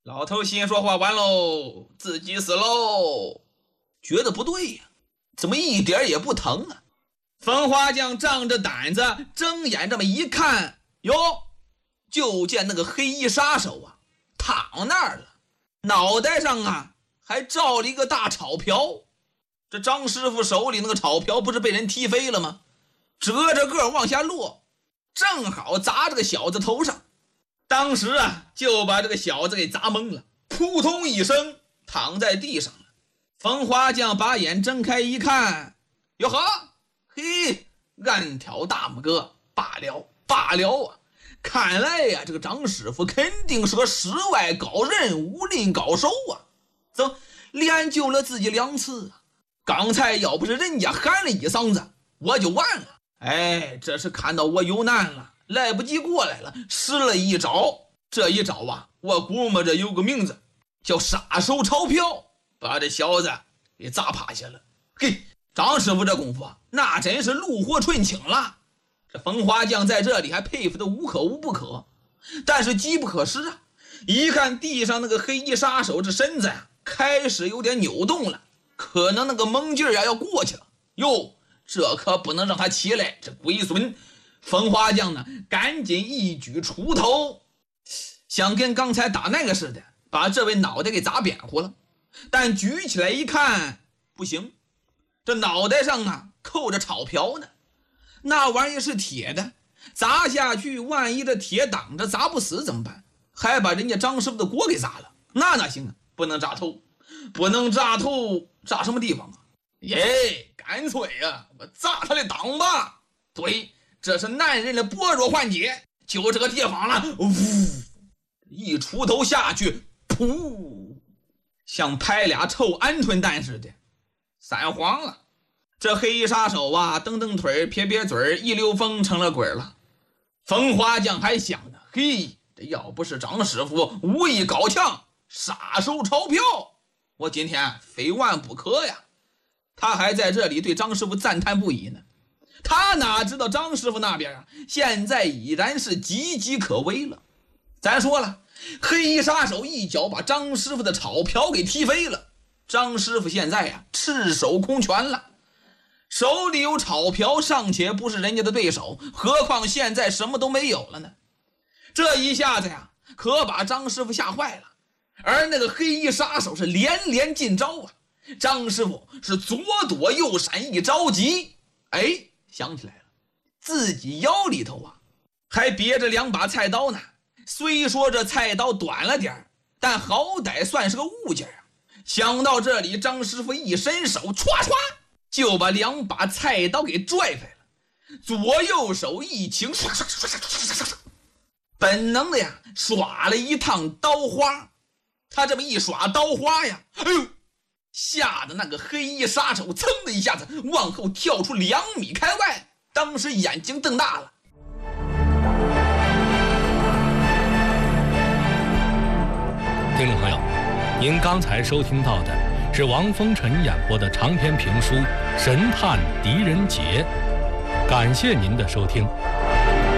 老头心说话完喽，自己死喽，觉得不对呀，怎么一点也不疼啊？风花匠仗着胆子睁眼这么一看，哟，就见那个黑衣杀手啊躺那儿了，脑袋上啊还罩了一个大草瓢。这张师傅手里那个草瓢不是被人踢飞了吗？折着个往下落，正好砸这个小子头上。当时啊就把这个小子给砸懵了，扑通一声躺在地上了。风花匠把眼睁开一看，哟呵，嘿，暗挑大拇哥，罢了啊！看来呀，这个张师傅肯定是个世外高人，武林高手啊！走，连救了自己2次啊！刚才要不是人家喊了一嗓子，我就完了。哎，这是看到我有难了，来不及过来了，使了一招。这一招啊，我估摸着有个名字，叫杀手钞票，把这小子给砸趴下了。嘿，张师傅这功夫啊，那真是炉火纯青了。这风花匠在这里还佩服的无可无不可，但是机不可失啊！一看地上那个黑衣杀手，这身子呀开始有点扭动了，可能那个猛劲儿呀要过去了。哟，这可不能让他起来，这龟孙！风花匠呢，赶紧一举锄头，想跟刚才打那个似的，把这位脑袋给砸扁乎了。但举起来一看，不行，这脑袋上啊扣着草瓢呢，那玩意儿是铁的，砸下去，万一这铁挡着砸不死怎么办？还把人家张师傅的锅给砸了，那哪行啊？不能炸头，不能炸头，炸什么地方啊？耶，干脆啊，我炸他的裆吧！对，这是男人的薄弱环节，就这个地方了。呜，一锄头下去，噗，像拍俩臭鹌鹑蛋似的，散黄了。这黑衣杀手啊，蹬蹬腿，撇撇嘴，一溜风成了鬼了。风花匠还想呢，嘿，这要不是张师傅武艺高强，杀手钞票，我今天非完不可呀！他还在这里对张师傅赞叹不已呢。他哪知道张师傅那边啊，现在已然是岌岌可危了。咱说了，黑衣杀手一脚把张师傅的草瓢给踢飞了，张师傅现在呀赤手空拳了，手里有草瓢尚且不是人家的对手，何况现在什么都没有了呢？这一下子呀，可把张师傅吓坏了。而那个黑衣杀手是连连进招啊，张师傅是左躲右闪，一着急，哎，想起来了，自己腰里头啊还别着2把菜刀呢。虽说这菜刀短了点，但好歹算是个物件啊。想到这里，张师傅一伸手，歘歘就把2把菜刀给拽开了，左右手一擎，唰唰唰唰唰唰唰，本能的呀耍了一趟刀花。他这么一耍刀花呀，哎呦，吓得那个黑衣杀手噌的一下子往后跳出2米开外，当时眼睛瞪大了。 听众朋友，您刚才收听到的是王风尘演播的长篇评书《神探狄仁杰》，感谢您的收听。